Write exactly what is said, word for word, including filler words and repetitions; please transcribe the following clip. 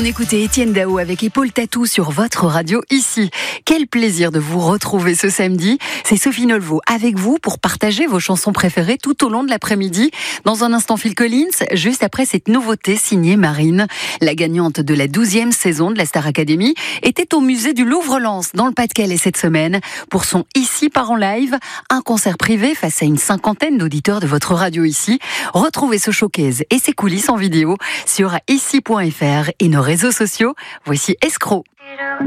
écoutez Étienne Dao avec Épaule Tatou sur votre radio ici. Quel plaisir de vous retrouver ce samedi. C'est Sophie Nolvo avec vous pour partager vos chansons préférées tout au long de l'après-midi. Dans un instant, Phil Collins, juste après cette nouveauté signée Marine. La gagnante de la douzième saison de la Star Academy était au musée du Louvre-Lens dans le Pas-de-Calais cette semaine pour son Ici part en live, un concert privé face à une cinquantaine d'auditeurs de votre radio ici. Retrouvez ce showcase et ses coulisses en vidéo sur ici point f r et nos réseaux sociaux. Voici Escroc.